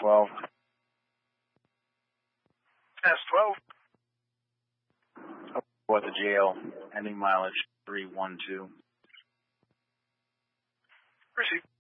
12. S12. At the jail, ending mileage 312. Receive.